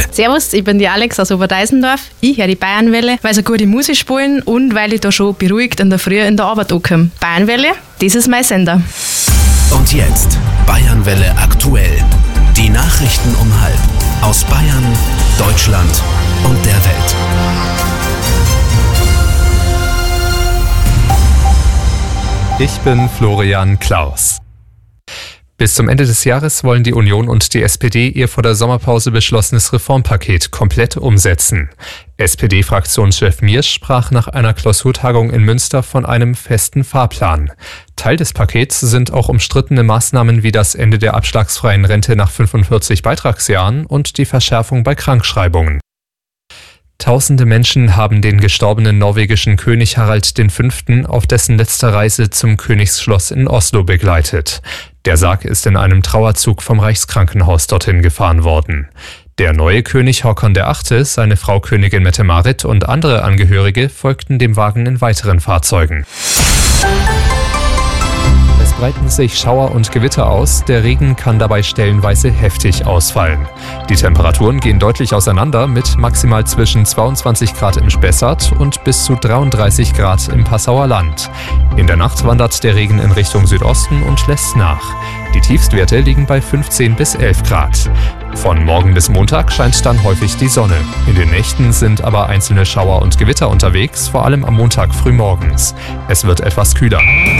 Servus, ich bin die Alex aus Oberdeisendorf. Ich höre die Bayernwelle, weil sie gute Musik spielen und weil ich da schon beruhigt in der Früh in der Arbeit ankomme. Bayernwelle, das ist mein Sender. Und jetzt Bayernwelle aktuell. Die Nachrichten um 12:30 aus Bayern, Deutschland und der Welt. Ich bin Florian Klaus. Bis zum Ende des Jahres wollen die Union und die SPD ihr vor der Sommerpause beschlossenes Reformpaket komplett umsetzen. SPD-Fraktionschef Miersch sprach nach einer Klausurtagung in Münster von einem festen Fahrplan. Teil des Pakets sind auch umstrittene Maßnahmen wie das Ende der abschlagsfreien Rente nach 45 Beitragsjahren und die Verschärfung bei Krankschreibungen. Tausende Menschen haben den gestorbenen norwegischen König Harald V. auf dessen letzter Reise zum Königsschloss in Oslo begleitet. Der Sarg ist in einem Trauerzug vom Reichskrankenhaus dorthin gefahren worden. Der neue König Håkon VIII., seine Frau Königin Mette-Marit und andere Angehörige folgten dem Wagen in weiteren Fahrzeugen. Es breiten sich Schauer und Gewitter aus, der Regen kann dabei stellenweise heftig ausfallen. Die Temperaturen gehen deutlich auseinander mit maximal zwischen 22 Grad im Spessart und bis zu 33 Grad im Passauer Land. In der Nacht wandert der Regen in Richtung Südosten und lässt nach. Die Tiefstwerte liegen bei 15 bis 11 Grad. Von morgen bis Montag scheint dann häufig die Sonne. In den Nächten sind aber einzelne Schauer und Gewitter unterwegs, vor allem am Montag frühmorgens. Es wird etwas kühler.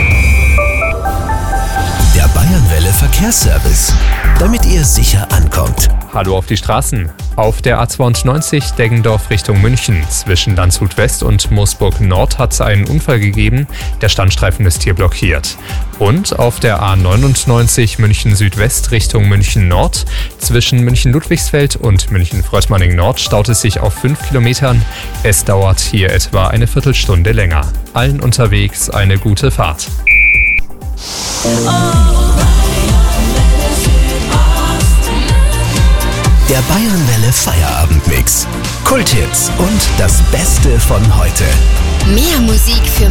Der Bayernwelle Verkehrsservice, damit ihr sicher ankommt. Hallo auf die Straßen. Auf der A92 Deggendorf Richtung München zwischen Landshut West und Moosburg Nord hat es einen Unfall gegeben. Der Standstreifen ist hier blockiert. Und auf der A99 München Südwest Richtung München Nord zwischen München Ludwigsfeld und München Fröttmanning Nord staut es sich auf 5 Kilometern. Es dauert hier etwa eine Viertelstunde länger. Allen unterwegs eine gute Fahrt. Der Bayernwelle Feierabendmix. Kulthits und das Beste von heute. Mehr Musik für